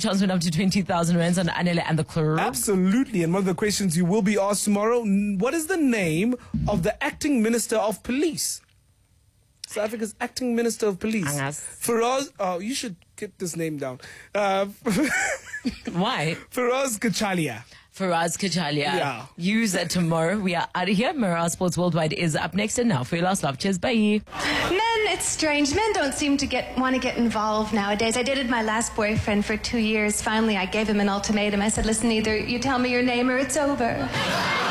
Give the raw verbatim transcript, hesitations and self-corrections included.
chance went up to twenty thousand rands on Anele and the crew. Absolutely. And one of the questions you will be asked tomorrow, what is the name of the acting Minister of Police? South Africa's acting Minister of Police. Angas. Feroz, oh, you should get this name down. Uh, Why? Feroz Kachalia. Faraz Kachalia. Yeah. Use that tomorrow. We are out of here. Mirage Sports Worldwide is up next. And now for your last love. Cheers. Bye. Men, it's strange. Men don't seem to get want to get involved nowadays. I dated my last boyfriend for two years. Finally, I gave him an ultimatum. I said, listen, either you tell me your name or it's over.